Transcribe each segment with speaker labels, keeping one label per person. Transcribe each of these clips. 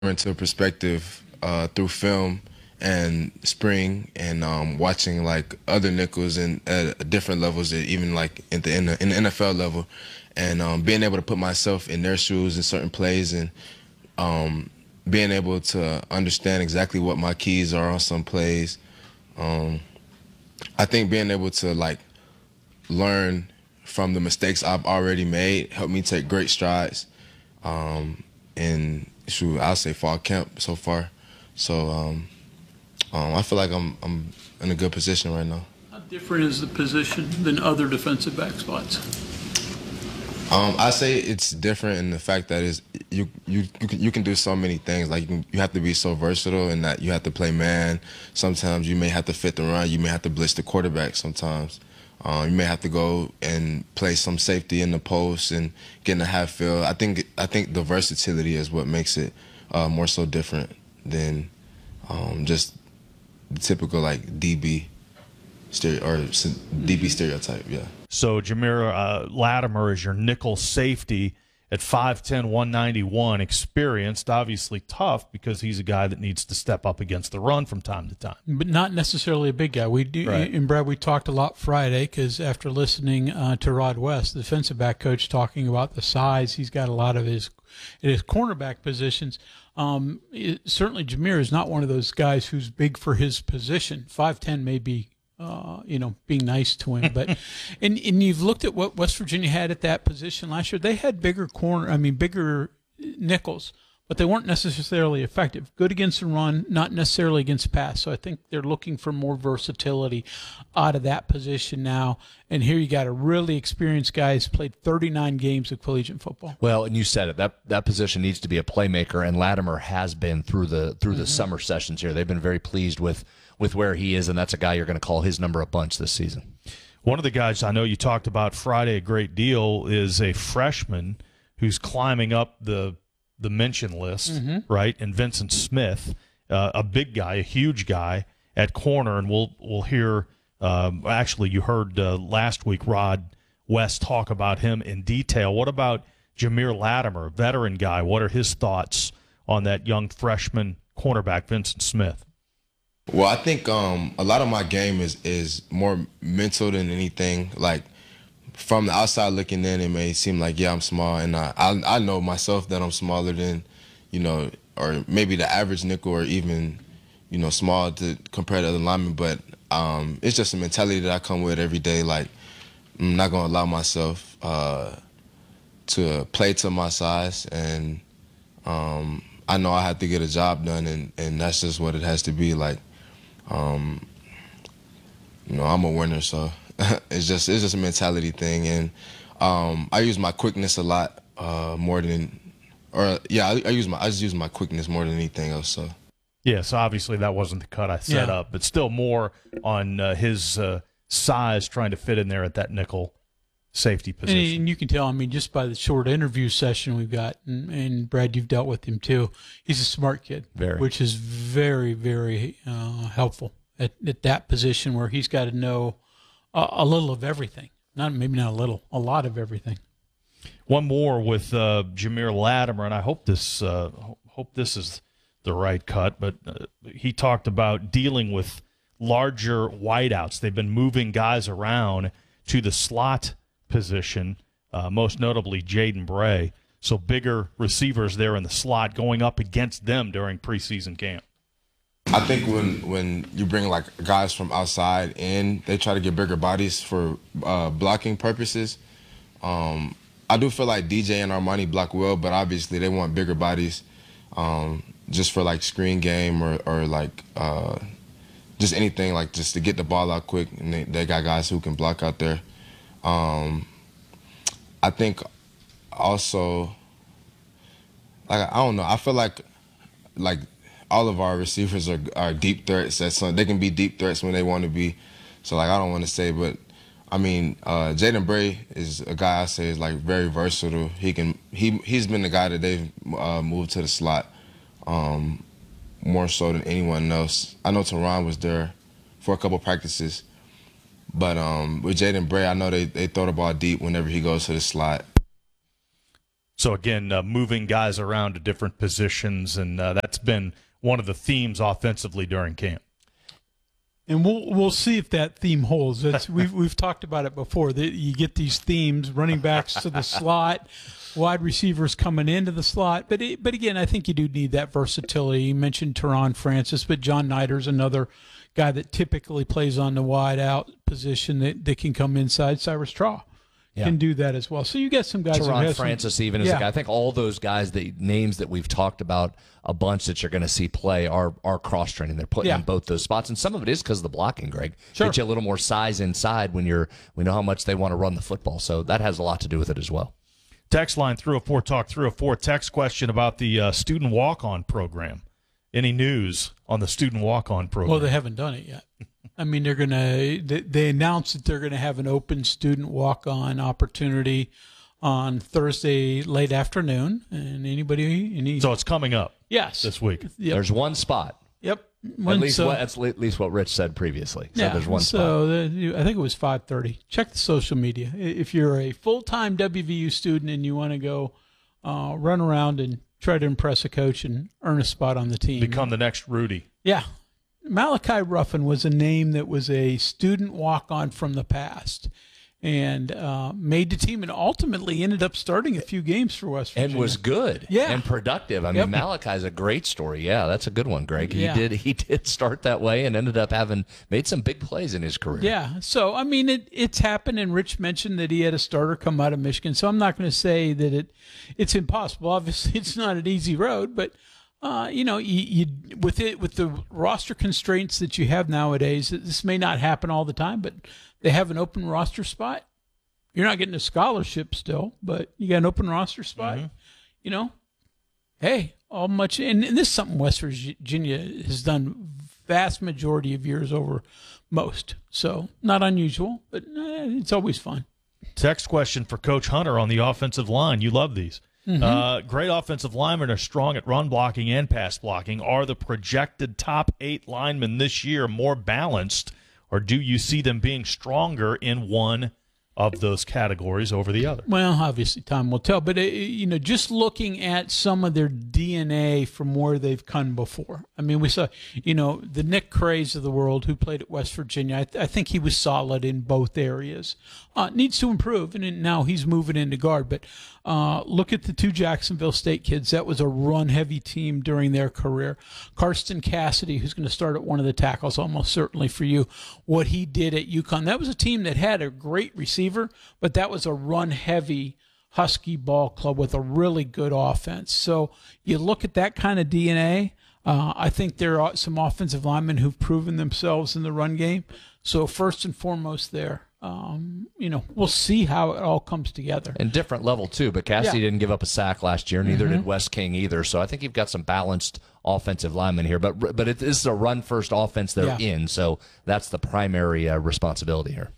Speaker 1: into perspective through film and spring and watching like other nickels and at different levels, even like in the NFL level, and being able to put myself in their shoes in certain plays and being able to understand exactly what my keys are on some plays. I think being able to like learn from the mistakes I've already made helped me take great strides in shoot, I'll say fall camp so far. So I feel like I'm in a good position right now.
Speaker 2: How different is the position than other defensive back spots?
Speaker 1: I say it's different in the fact that you can do so many things. Like you have to be so versatile, and that you have to play man. Sometimes you may have to fit the run. You may have to blitz the quarterback. Sometimes you may have to go and play some safety in the post and get in the half field. I think the versatility is what makes it more so different than just the typical like DB stereotype. Yeah.
Speaker 3: So Jameer Latimer is your nickel safety at 5'10", 191, experienced, obviously tough because he's a guy that needs to step up against the run from time to time.
Speaker 2: But not necessarily a big guy. We do,
Speaker 3: Right.
Speaker 2: And Brad, we talked a lot Friday because after listening to Rod West, the defensive back coach, talking about the size, he's got a lot of his cornerback positions. Certainly, Jameer is not one of those guys who's big for his position. 5'10" may be being nice to him. But and you've looked at what West Virginia had at that position last year. They had bigger nickels, but they weren't necessarily effective. Good against the run, not necessarily against pass. So I think they're looking for more versatility out of that position now. And here you got a really experienced guy who's played 39 games of collegiate football.
Speaker 4: Well, and you said it. That position needs to be a playmaker, and Latimer has been through the summer sessions here. They've been very pleased with where he is, and that's a guy you're going to call his number a bunch this season.
Speaker 3: One of the guys I know you talked about Friday a great deal is a freshman who's climbing up the mention list, right? And Vincent Smith, a big guy, a huge guy at corner, and we'll hear. Actually, you heard last week Rod West talk about him in detail. What about Jameer Latimer, veteran guy? What are his thoughts on that young freshman cornerback, Vincent Smith?
Speaker 1: Well, I think a lot of my game is more mental than anything. Like from the outside looking in, it may seem like I'm small, and I know myself that I'm smaller than, or maybe the average nickel, or even, small to compare to other linemen. But it's just a mentality that I come with every day. Like I'm not gonna allow myself to play to my size, and I know I have to get a job done, and that's just what it has to be. Like. I'm a winner, so it's just a mentality thing, and I use my quickness a lot more than, I just use my quickness more than anything else. So.
Speaker 3: Yeah, so obviously that wasn't the cut I set up, but still more on his size trying to fit in there at that nickel safety position.
Speaker 2: And you can tell, just by the short interview session we've got, and Brad, you've dealt with him too, he's a smart kid, which is very, very helpful at that position where he's got to know a little of everything. Maybe not a little, a lot of everything.
Speaker 3: One more with Jameer Latimer, and I hope this is the right cut, but he talked about dealing with larger wideouts. They've been moving guys around to the slot position, most notably Jaden Bray. So bigger receivers there in the slot going up against them during preseason camp.
Speaker 1: I think when you bring like guys from outside in, they try to get bigger bodies for blocking purposes. I do feel like DJ and Armani block well, but obviously they want bigger bodies just for like screen game or like just anything, like just to get the ball out quick, and they got guys who can block out there. I think also, like, I don't know, I feel like all of our receivers are deep threats. They can be deep threats when they want to be. So like I don't want to say, but I mean Jaden Bray is a guy I say is like very versatile. He's been the guy that they've moved to the slot more so than anyone else. I know Teron was there for a couple practices. But with Jaden Bray, I know they throw the ball deep whenever he goes to the slot.
Speaker 3: So, again, moving guys around to different positions, and that's been one of the themes offensively during camp.
Speaker 2: And we'll see if that theme holds. We've talked about it before. You get these themes: running backs to the slot, wide receivers coming into the slot. But again, I think you do need that versatility. You mentioned Teron Francis, but John Nider's another guy that typically plays on the wide out position that can come inside. Cyrus Traw can do that as well. So you get some guys.
Speaker 4: Teron Francis even is a guy. I think all those guys, the names that we've talked about a bunch that you're going to see play are cross training. They're putting in both those spots, and some of it is because of the blocking. Greg, get you a little more size inside when we know how much they want to run the football. So that has a lot to do with it as well.
Speaker 3: Text line 304 Talk 304. Text question about the student walk-on program. Any news on the student walk-on program?
Speaker 2: Well, they haven't done it yet. I mean, they announced that they're going to have an open student walk-on opportunity on Thursday late afternoon, and
Speaker 3: so it's coming up.
Speaker 2: Yes,
Speaker 3: this week.
Speaker 2: Yep.
Speaker 4: There's one spot.
Speaker 2: Yep.
Speaker 4: That's at least what Rich said previously. So there's one spot.
Speaker 2: So I think it was 5:30. Check the social media. If you're a full-time WVU student and you want to go run around and try to impress a coach and earn a spot on the team,
Speaker 3: become the next Rudy.
Speaker 2: Yeah. Malachi Ruffin was a name that was a student walk-on from the past and made the team and ultimately ended up starting a few games for West Virginia.
Speaker 4: And was good and productive. I mean, Malachi's a great story. Yeah, that's a good one, Greg. He did start that way and ended up made some big plays in his career.
Speaker 2: Yeah, so, I mean, it's happened, and Rich mentioned that he had a starter come out of Michigan, so I'm not going to say that it's impossible. Obviously, it's not an easy road, but with the roster constraints that you have nowadays, this may not happen all the time, but they have an open roster spot. You're not getting a scholarship still, but you got an open roster spot. Mm-hmm. Hey, all much, and this is something West Virginia has done vast majority of years over most. So not unusual, but it's always fun.
Speaker 3: Text question for Coach Hunter on the offensive line. You love these. Mm-hmm. Great offensive linemen are strong at run blocking and pass blocking. Are the projected top 8 linemen this year more balanced, or do you see them being stronger in one of those categories over the other?
Speaker 2: Well, obviously time will tell, but just looking at some of their DNA from where they've come before. I mean, we saw, the Nick Crays of the world who played at West Virginia. I think he was solid in both areas. Needs to improve, and now he's moving into guard. But look at the 2 Jacksonville State kids. That was a run-heavy team during their career. Karsten Cassidy, who's going to start at one of the tackles, almost certainly for you, what he did at UConn. That was a team that had a great receiver, but that was a run-heavy Husky ball club with a really good offense. So you look at that kind of DNA. I think there are some offensive linemen who've proven themselves in the run game. So first and foremost there. We'll see how it all comes together.
Speaker 4: And different level, too. But Cassidy didn't give up a sack last year, neither did Wes King either. So I think you've got some balanced offensive linemen here. But this is a run-first offense they're in, so that's the primary responsibility here.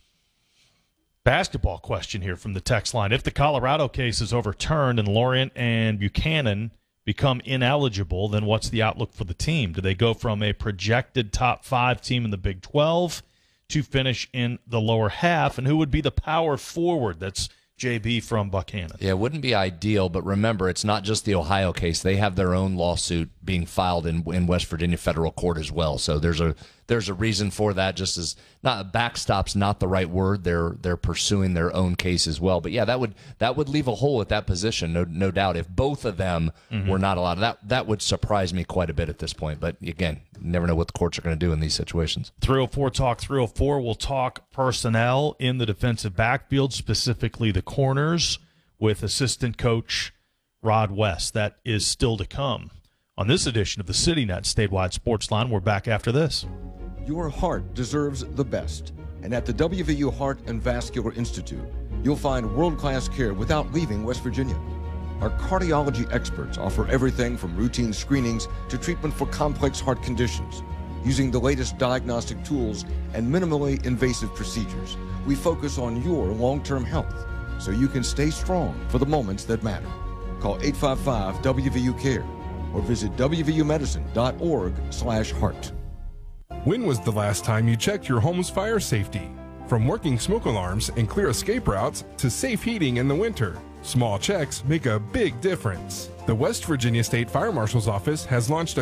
Speaker 3: Basketball question here from the text line. If the Colorado case is overturned and Lorient and Buchanan become ineligible, then what's the outlook for the team? Do they go from a projected top 5 team in the Big 12 to finish in the lower half? And who would be the power forward? That's JB from Buchanan.
Speaker 4: Yeah, it wouldn't be ideal, but remember, it's not just the Ohio case. They have their own lawsuit being filed in West Virginia federal court as well. So there's a reason for that. Just as not backstop's not the right word. They're pursuing their own case as well. But yeah, that would leave a hole at that position, no doubt. If both of them were not allowed, that would surprise me quite a bit at this point. But again, you never know what the courts are going to do in these situations.
Speaker 3: 304 Talk 304. We'll talk personnel in the defensive backfield, specifically the corners, with assistant coach Rod West. That is still to come. On this edition of the CityNet Statewide Sports Line, we're back after this.
Speaker 5: Your heart deserves the best. And at the WVU Heart and Vascular Institute, you'll find world-class care without leaving West Virginia. Our cardiology experts offer everything from routine screenings to treatment for complex heart conditions. Using the latest diagnostic tools and minimally invasive procedures, we focus on your long-term health so you can stay strong for the moments that matter. Call 855-WVU-CARE or visit wvumedicine.org/heart.
Speaker 6: When was the last time you checked your home's fire safety? From working smoke alarms and clear escape routes to safe heating in the winter, Small checks make a big difference. The West Virginia State Fire Marshal's Office has launched a